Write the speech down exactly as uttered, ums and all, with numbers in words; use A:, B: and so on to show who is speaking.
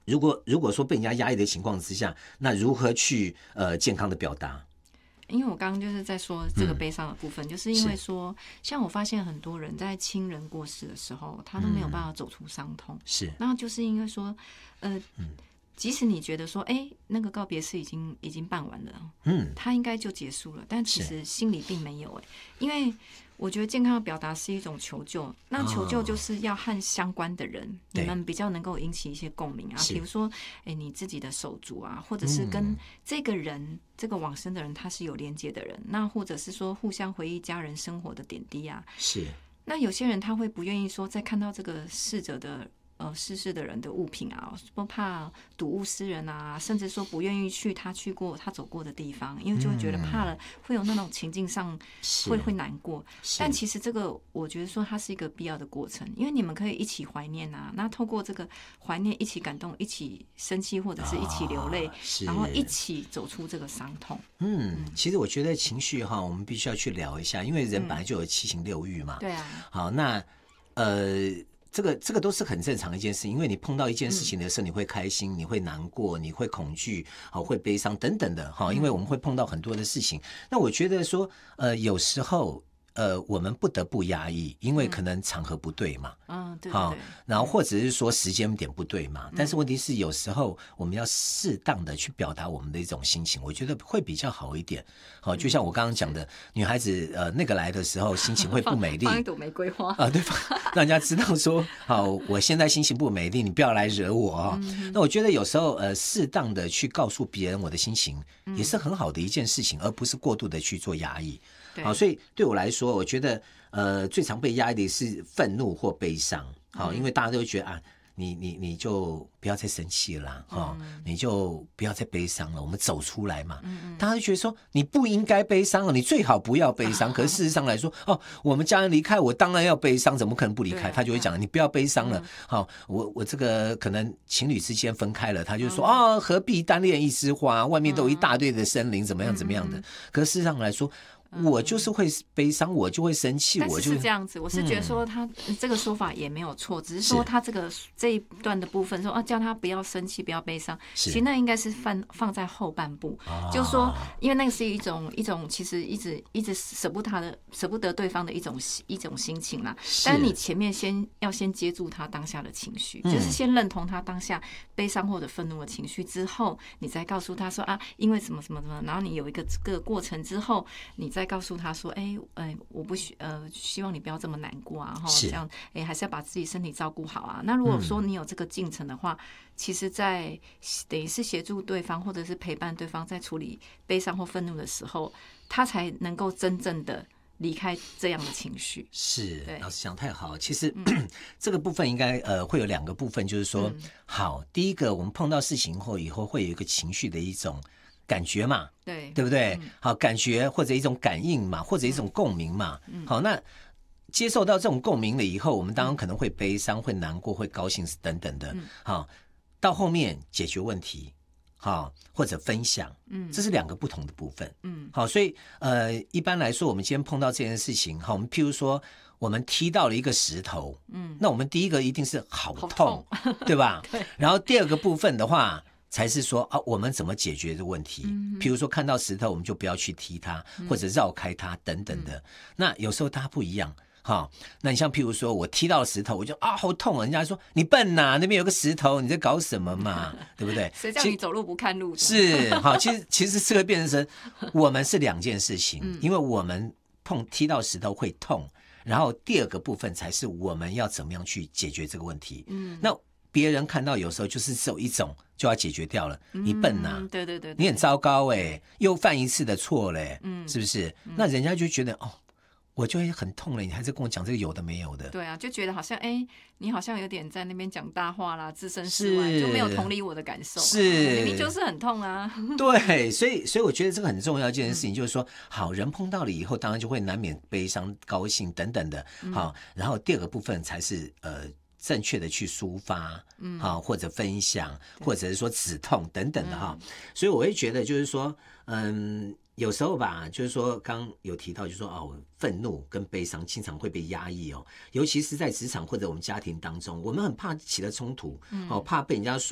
A: 如果如果说被人家压抑的情况之下，那如何去呃健康的表达？
B: 因为我刚刚就是在说这个悲伤的部分，嗯、就是因为说，像我发现很多人在亲人过世的时候，他都没有办法走出伤痛。
A: 是，
B: 然后就是因为说，呃，嗯、即使你觉得说，哎、欸，那个告别式已经已经办完了，嗯，他应该就结束了，但其实心里并没有哎、欸，因为我觉得健康的表达是一种求救，那求救就是要和相关的人，哦、你们比较能够引起一些共鸣啊，比如说，哎、欸，你自己的手足啊，或者是跟这个人、嗯、这个往生的人他是有连结的人，那或者是说互相回忆家人生活的点滴啊，
A: 是。
B: 那有些人他会不愿意说，在看到这个逝者的。呃，逝世的人的物品啊，不怕睹物思人啊，甚至说不愿意去他去过、他走过的地方，因为就会觉得怕了，会有那种情境上会会难过。但其实这个，我觉得说它是一个必要的过程，因为你们可以一起怀念啊，那透过这个怀念，一起感动，一起生气，或者是一起流泪，哦、然后一起走出这个伤痛。
A: 嗯，嗯其实我觉得情绪哈，我们必须要去聊一下，因为人本来就有七情六欲嘛。
B: 嗯、对啊。
A: 好，那呃。这个这个都是很正常的一件事情，因为你碰到一件事情的时候，你会开心，你会难过，你会恐惧，好，会悲伤等等的哈。因为我们会碰到很多的事情，那我觉得说，呃，有时候。呃，我们不得不压抑，因为可能场合不对嘛，
B: 嗯，对对对，
A: 然后或者是说时间点不对嘛，嗯、但是问题是有时候我们要适当的去表达我们的一种心情，我觉得会比较好一点。好，就像我刚刚讲的，嗯、女孩子呃那个来的时候心情会不美丽，
B: 放一朵玫瑰花
A: 啊、呃，对吧？让人家知道说，好，我现在心情不美丽，你不要来惹我啊、哦。嗯、那我觉得有时候呃适当的去告诉别人我的心情，也是很好的一件事情，而不是过度的去做压抑。好，所以对我来说，我觉得呃，最常被压抑的是愤怒或悲伤。好，因为大家都会觉得啊，你你你就不要再生气了啦，哦嗯、你就不要再悲伤了，我们走出来嘛。嗯嗯大家就觉得说你不应该悲伤了，你最好不要悲伤。可是事实上来说，哦，我们家人离开我，当然要悲伤，怎么可能不离开？他就会讲，你不要悲伤了。好、嗯哦，我我这个可能情侣之间分开了，他就说啊、嗯哦，何必单恋一枝花？外面都有一大堆的森林，怎么样怎么样的？可是事实上来说。我就是会悲伤，我就会生气，
B: 但是
A: 我就是
B: 这样子。我是觉得说他这个说法也没有错，嗯、只是说他这个这一段的部分说啊，叫他不要生气，不要悲伤，其实那应该是放放在后半部，哦、就是说，因为那个是一种一种其实一直一直舍不他的舍不得对方的一种一种心情啦。但是你前面先要先接住他当下的情绪，嗯、就是先认同他当下悲伤或者愤怒的情绪之后，你再告诉他说啊，因为什么什么什么，然后你有一个这个过程之后，你再告诉他说，哎、欸，呃，我不希呃希望你不要这么难过啊，哈，这样，哎、欸，还是要把自己身体照顾好啊。那如果说你有这个进程的话，嗯、其实在等于是协助对方或者是陪伴对方在处理悲伤或愤怒的时候，他才能够真正的离开这样的情绪。
A: 是，老师讲太好。其实、嗯、这个部分应该呃会有两个部分，就是说，嗯、好，第一个我们碰到事情后以后会有一个情绪的一种。感觉嘛，
B: 对
A: 对不对？嗯、好，感觉或者一种感应嘛，或者一种共鸣嘛。嗯、好，那接受到这种共鸣了以后，我们当然可能会悲伤、会难过、会高兴等等的。嗯、好，到后面解决问题，好或者分享，嗯，这是两个不同的部分。嗯，好，所以呃，一般来说，我们今天碰到这件事情，好，我们譬如说。我们踢到了一个石头，嗯，那我们第一个一定是好痛，好痛对吧？对。然后第二个部分的话。才是说啊，我们怎么解决这个问题？嗯、譬如说看到石头，我们就不要去踢它，嗯、或者绕开它等等的。嗯、那有时候大家不一样哈。那你像譬如说我踢到石头，我就啊好痛啊！人家说你笨呐、啊，那边有个石头，你在搞什么嘛？对不对？
B: 谁叫你走路不看路？
A: 是好，其实其实这个变成我们是两件事情，嗯、因为我们碰踢到石头会痛，然后第二个部分才是我们要怎么样去解决这个问题。嗯，那。别人看到有时候就是只有一种就要解决掉了，你笨呐、啊
B: 嗯，对对 对, 对，
A: 你很糟糕哎、欸，又犯一次的错嘞，嗯，是不是？嗯、那人家就觉得哦，我就会很痛了，你还是跟我讲这个有的没有的，
B: 对啊，就觉得好像哎、欸，你好像有点在那边讲大话啦，置身事外，就没有同理我的感受，
A: 是，
B: 明明就是很痛啊。
A: 对，所以所以我觉得这个很重要一件事情，就是说，好人碰到了以后，当然就会难免悲伤、高兴等等的，好，然后第二个部分才是呃。正确的去抒发，嗯，好，或者分享，或者是说止痛等等的哈，嗯、所以我会觉得就是说，嗯，有时候吧，就是说刚有提到，就是说哦，愤怒跟悲伤经常会被压抑哦，尤其是在职场或者我们家庭当中，我们很怕起了冲突，嗯，哦，怕被人家说。